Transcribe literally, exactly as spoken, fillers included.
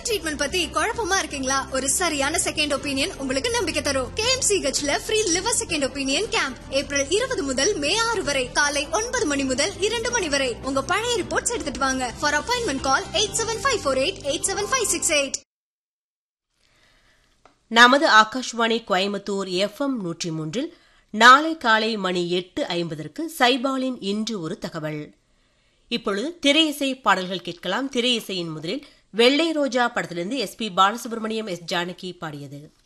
Treatment பத்தி குழப்பமா இருக்கீங்களா? ஒரு சரியான செகண்ட் ஒப்பீனியன் உங்களுக்கு நம்பிக்கை தரும். கேஎம்சிஹெச்ல free liver second opinion camp April இருபது முதல் மே ஆறு வரை காலை ஒன்பது மணி முதல் இரண்டு மணி வரை. உங்க பழைய ரிப்போர்ட்ஸ் எடுத்துட்டு வாங்க. For appointment call eight seven five four eight eight seven five six eight. நமது ஆகாஷ்வாணி கோயம்புத்தூர் எஃப் எம் நூற்றி மூன்றில் நாளை காலை மணி எட்டு ஐம்பதற்கு சைபாலின் இன்று ஒரு தகவல். இப்பொழுது திரையிசை பாடல்கள் கேட்கலாம். திரையிசையின் முதலில் வெள்ளை ரோஜா படத்திலிருந்து S B Balasubramaniam, S Janaki பாடியது.